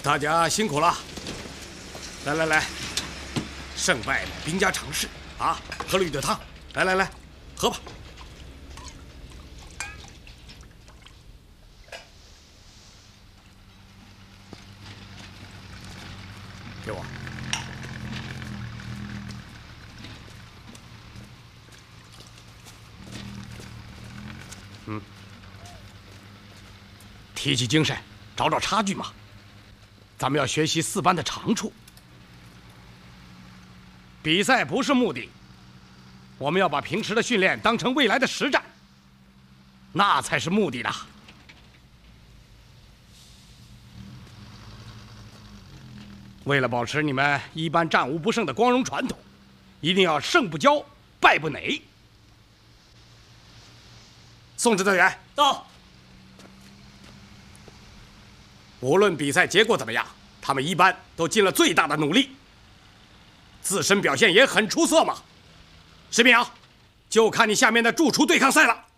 大家辛苦了。来，胜败兵家常事啊，喝绿豆汤。来，喝吧。给我。提起精神，找找差距嘛。咱们要学习4班的长处。比赛不是目的，我们要把平时的训练当成未来的实战，那才是目的呢。为了保持你们1班战无不胜的光荣传统，一定要胜不骄，败不馁。宋指导员到。 无论比赛结果怎么样，他们1班都尽了最大的努力，自身表现也很出色嘛。石明阳，就看你下面的主厨对抗赛了。